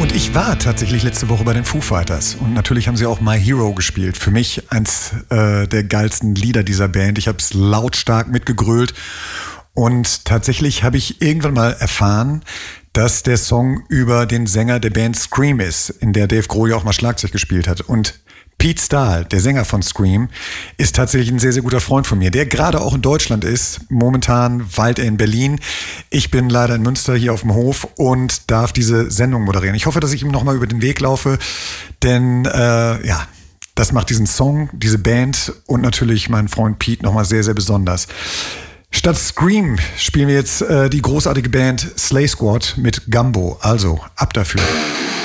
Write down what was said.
Und ich war tatsächlich letzte Woche bei den Foo Fighters. Und natürlich haben sie auch My Hero gespielt. Für mich eins der geilsten Lieder dieser Band. Ich habe es lautstark mitgegrölt. Und tatsächlich habe ich irgendwann mal erfahren, dass der Song über den Sänger der Band Scream ist, in der Dave Grohl ja auch mal Schlagzeug gespielt hat. Und Pete Stahl, der Sänger von Scream, ist tatsächlich ein sehr, sehr guter Freund von mir, der gerade auch in Deutschland ist. Momentan weilt er in Berlin. Ich bin leider in Münster hier auf dem Hof und darf diese Sendung moderieren. Ich hoffe, dass ich ihm nochmal über den Weg laufe, denn das macht diesen Song, diese Band und natürlich meinen Freund Pete nochmal sehr, sehr besonders. Statt Scream spielen wir jetzt die großartige Band Slay Squad mit Gumbo. Also, ab dafür.